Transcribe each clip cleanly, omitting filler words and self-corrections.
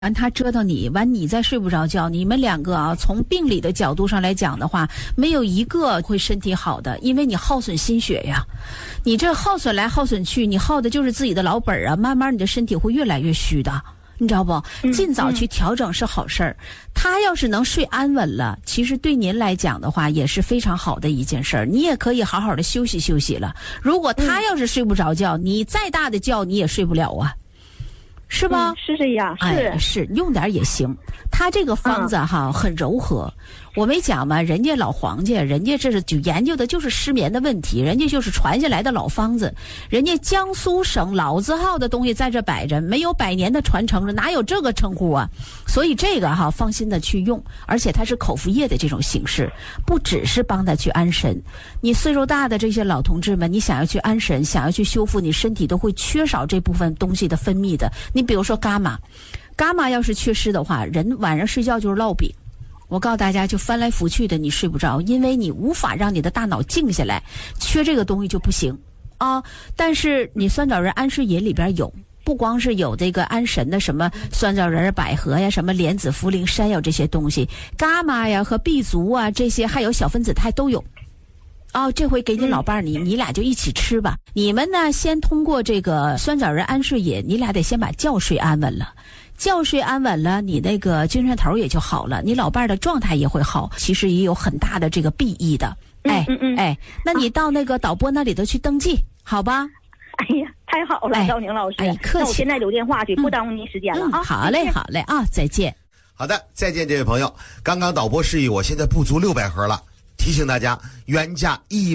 完他折腾你，完你再睡不着觉，你们两个啊，从病理的角度上来讲的话，没有一个会身体好的，因为你耗损心血呀，你这耗损来耗损去，你耗的就是自己的老本啊，慢慢你的身体会越来越虚的，你知道不？尽早去调整是好事儿。他要是能睡安稳了，其实对您来讲的话也是非常好的一件事儿，你也可以好好的休息休息了。如果他要是睡不着觉，你再大的觉你也睡不了啊。是吧？ 是这样， 是用点也行。他这个方子很柔和，我没讲嘛，人家老黄家，人家这是就研究的就是失眠的问题，人家就是传下来的老方子，人家江苏省老字号的东西在这摆着，没有100年的传承，哪有这个称呼啊？所以这个放心的去用，而且它是口服液的这种形式，不只是帮他去安神。你岁数大的这些老同志们，你想要去安神，想要去修复你身体，都会缺少这部分东西的分泌的。你比如说伽马要是缺失的话，人晚上睡觉就是烙饼。我告诉大家，就翻来覆去的你睡不着，因为你无法让你的大脑静下来，缺这个东西就不行啊。但是你酸枣仁安睡饮里边有，不光是有这个安神的什么酸枣仁、百合呀、什么莲子、茯苓、山药这些东西，伽马呀和碧足啊这些，还有小分子肽都有。这回给你老伴儿，你俩就一起吃吧。你们呢，先通过这个酸枣仁安睡饮，你俩得先把觉睡安稳了。觉睡安稳了，你那个精神头也就好了，你老伴儿的状态也会好，其实也有很大的这个裨益的。那你到那个导播那里头去登记，好吧？ 哎呀，太好了，赵宁老师。 客气。 那我现在留电话去，不耽误您时间了啊。 好嘞啊，再见。 好的，再见，这位朋友。刚刚导播示意我现在不足600盒了。提醒大家，原价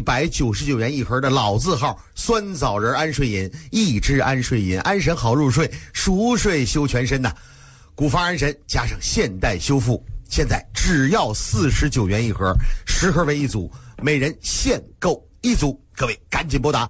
199元一盒的老字号酸枣仁安睡饮，一支安睡饮，安神好入睡，熟睡修全身呐。古方安神加上现代修复，现在只要49元一盒，10盒为一组，每人限购一组，各位赶紧拨打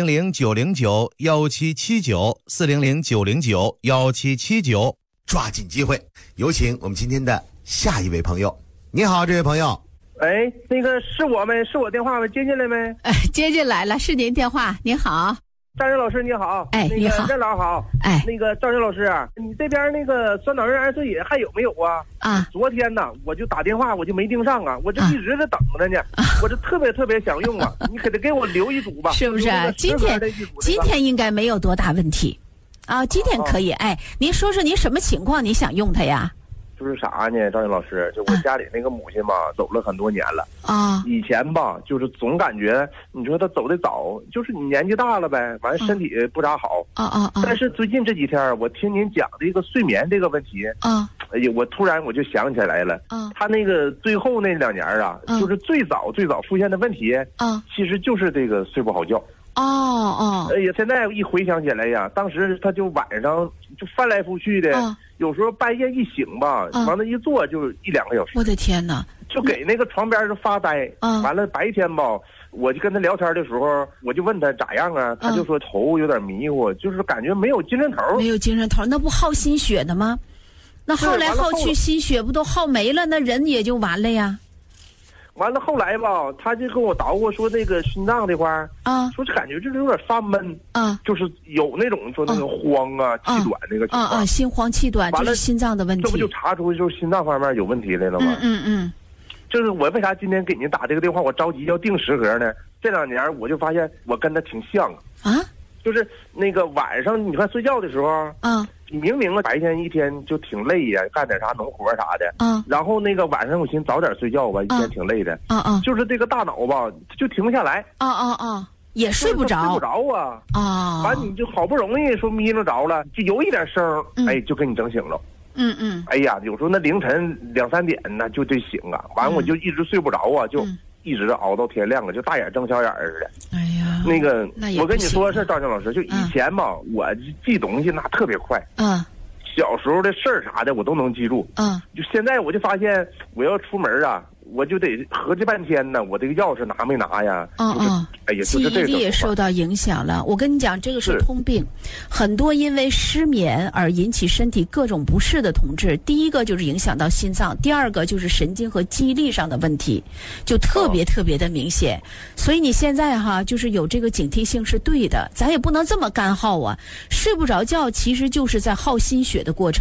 400-909-1779，400-909-1779，抓紧机会。有请我们今天的下一位朋友。你好，这位朋友。 哎，那个是我们，是我电话吗？接进来没？ 接进来了，是您电话。您好， 张仁老师，你好。 你好， 任老好。那个张仁老师，你这边那个酸枣仁安睡饮还有没有啊？昨天呢，我就打电话，我就没盯上啊，我就一直在等着呢。我这特别想用啊，你可得给我留一组吧。 是不是？今天应该没有多大问题啊，今天可以。您说说您什么情况？你想用它呀？ 就是啥呢，赵云老师，就我家里那个母亲吧，走了很多年了啊。以前吧，就是总感觉你说她走得早，就是你年纪大了呗，完身体不咋好但是最近这几天，我听您讲这个睡眠这个问题哎呀，我突然就想起来了他那个最后那2年就是最早出现的问题其实就是这个睡不好觉。哎呀，现在一回想起来呀，当时他就晚上就翻来覆去的，有时候半夜一醒吧，往那一坐就1-2个小时。 我的天哪！ 就给那个床边就发呆。完了白天吧，我就跟他聊天的时候，我就问他咋样啊，他就说头有点迷糊，就是感觉没有精神头。 没有精神头，那不耗心血的吗？那耗来耗去，心血不都耗没了，那人也就完了呀。 完了后来吧，他就跟我捣鼓说那个心脏这块说是感觉就是有点发闷就是有那种说那个慌气短那个情况心慌气短，这是心脏的问题。 这不就查出就是心脏方面有问题来了吗？就是我为啥今天给您打这个电话，我着急要订10盒呢？这2年我就发现我跟他挺像就是那个晚上你看睡觉的时候你明明白天一天就挺累呀，干点啥农活啥的然后那个晚上我寻思早点睡觉吧，一天挺累的就是这个大脑吧就停不下来也睡不着完你就好不容易说眯着着了，就有一点声就给你整醒了。哎呀，有时候那凌晨2-3点呢就得醒完我就一直睡不着就一直熬到天亮了，就大眼睁小眼似的。 哎呀， 那个我跟你说是赵强老师，就以前嘛我记东西那特别快小时候的事儿啥的我都能记住就现在我就发现我要出门我就得合计半天呢，我这个钥匙拿没拿呀？哎呀， 记忆力也受到影响了。我跟你讲，这个是通病，很多因为失眠而引起身体各种不适的同志，第一个就是影响到心脏，第二个就是神经和记忆力上的问题，就特别的明显。所以你现在就是有这个警惕性是对的，咱也不能这么干耗睡不着觉其实就是在耗心血的过程。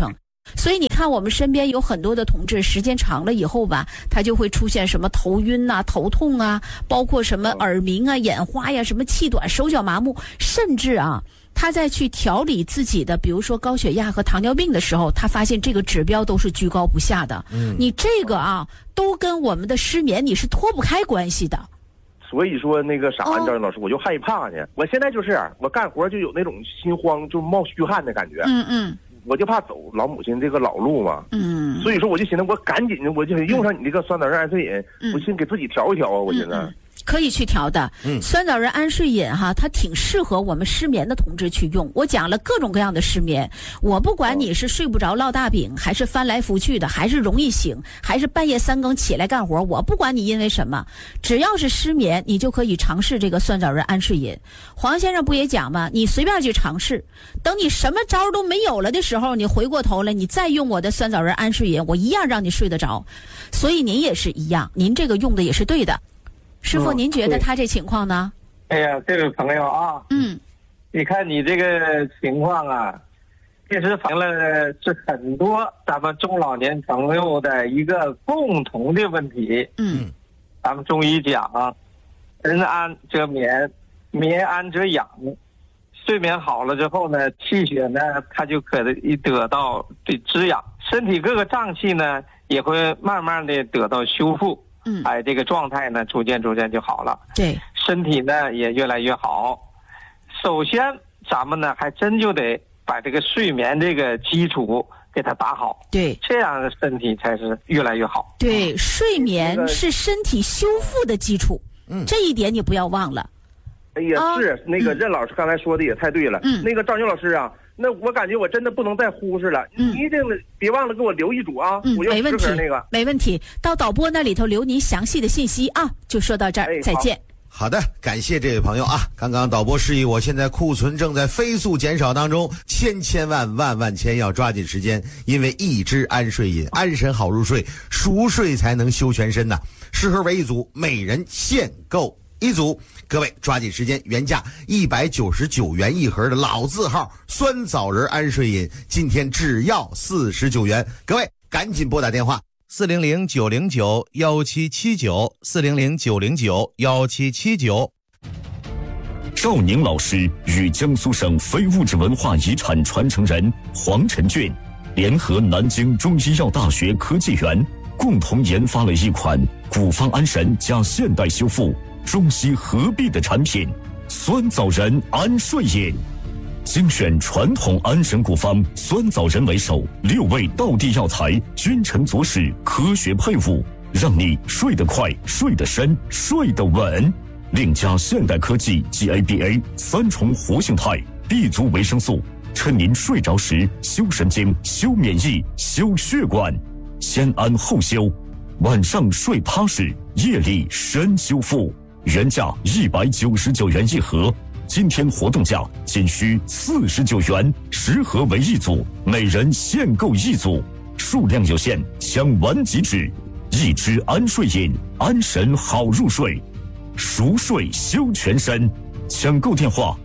所以你看我们身边有很多的同志，时间长了以后吧，他就会出现什么头晕啊、头痛啊，包括什么耳鸣啊、眼花呀、什么气短、手脚麻木，甚至啊他在去调理自己的比如说高血压和糖尿病的时候，他发现这个指标都是居高不下的。你这个啊都跟我们的失眠你是脱不开关系的。 所以说那个啥，赵云老师，我就害怕呢。我现在就是我干活就有那种心慌，就冒虚汗的感觉。我就怕走老母亲这个老路嘛。所以说我就寻思，我赶紧我就用上你这个酸枣仁安睡饮，我寻思给自己调一调啊，我寻思。 可以去调的，酸枣仁安睡饮哈，它挺适合我们失眠的同志去用。我讲了各种各样的失眠，我不管你是睡不着烙大饼，还是翻来覆去的，还是容易醒，还是半夜3更起来干活，我不管你因为什么，只要是失眠，你就可以尝试这个酸枣仁安睡饮。黄先生不也讲吗？你随便去尝试，等你什么招都没有了的时候，你回过头来，你再用我的酸枣仁安睡饮，我一样让你睡得着。所以您也是一样，您这个用的也是对的。师傅，您觉得他这情况呢？ 哎呀，这位朋友啊，你看你这个情况啊，其实反映了是很多咱们中老年朋友的一个共同的问题。咱们中医讲啊，人安则眠，眠安则养。睡眠好了之后呢，气血呢，它就可以得到对滋养，身体各个脏器呢，也会慢慢的得到修复。这个状态呢，逐渐就好了。对，身体呢也越来越好。首先，咱们呢还真就得把这个睡眠这个基础给它打好。对，这样的身体才是越来越好。对，睡眠是身体修复的基础。这一点你不要忘了。 哎呀，是那个任老师刚才说的也太对了。那个赵宁老师啊，那我感觉我真的不能再忽视了。你一定别忘了给我留一组啊。我要适合那个。 没问题，到导播那里头留您详细的信息啊。就说到这儿，再见。 好的，感谢这位朋友啊！刚刚导播示意我，现在库存正在飞速减少当中，千万千要抓紧时间，因为一支安睡饮，安神好入睡，熟睡才能修全身呐。适合为一组，每人限购一组，各位抓紧时间，原价199元一盒的老字号酸枣仁安睡饮，今天只要49元，各位赶紧拨打电话。400-909-1779，400-909-1779。 赵宁老师与江苏省非物质文化遗产传承人黄晨俊联合南京中医药大学科技园，共同研发了一款古方安神加现代修复、中西合璧的产品——酸枣仁安睡饮。精选传统安神古方酸枣仁为首，6味道地药材君臣佐使，科学配伍，让你睡得快、睡得深、睡得稳。另加现代科技 GABA 3重活性肽、B 族维生素，趁您睡着时修神经、修免疫、修血管，先安后修，晚上睡踏实，夜里深修复。原价199元一盒。今天活动价仅需49元，10盒为一组，每人限购一组，数量有限，抢完即止。一支安睡饮，安神好入睡，熟睡修全身。抢购电话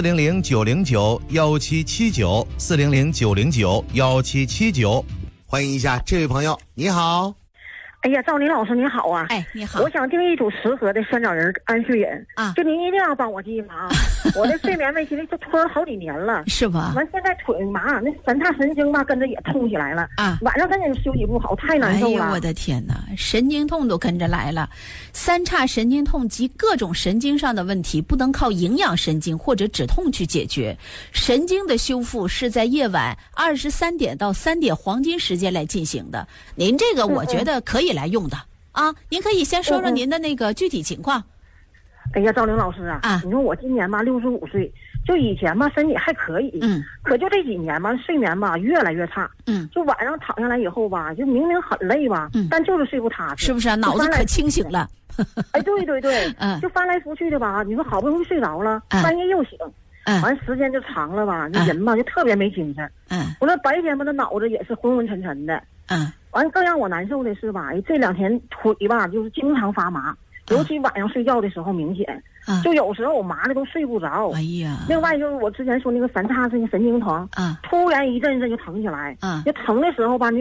400-909-1779，400-909-1779。欢迎一下这位朋友，你好。 哎呀，赵林老师你好啊！ 哎，你好， 我想订一组10盒的酸枣仁安睡饮啊，就您一定要帮我记嘛啊！我的睡眠问题都拖了好几年了，是吧？完现在腿麻，那三叉神经吧跟着也痛起来了啊！晚上真的休息不好，太难受了。 哎呦我的天哪，神经痛都跟着来了。三叉神经痛及各种神经上的问题，不能靠营养神经或者止痛去解决。神经的修复是在夜晚23点到3点黄金时间来进行的。您这个我觉得可以来用的啊，您可以先说说您的那个具体情况。 哎呀，赵玲老师啊，你说我今年吧65岁，就以前吧身体还可以，可就这几年吧睡眠吧越来越差，就晚上躺下来以后吧，就明明很累吧，但就是睡不踏实， 是不是啊？脑子可清醒了。 哎，对对对，就翻来覆去的吧，你说好不容易睡着了，半夜又醒，完时间就长了吧，那人吧就特别没精神，我说白天吧，那脑子也是昏昏沉沉的，完更让我难受的是吧，这2天腿吧就是经常发麻， 尤其晚上睡觉的时候明显，就有时候我麻的都睡不着。 哎呀！ 另外就是我之前说那个三叉神经疼，突然一阵就疼起来，就疼的时候吧，